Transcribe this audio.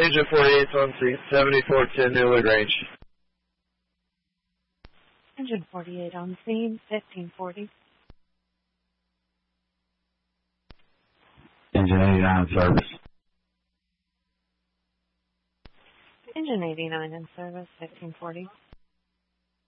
Engine 48 on scene, 7410 New Lagrange. Engine 48 on scene, 1540. Engine 89 service. Engine 89 in service, 1540.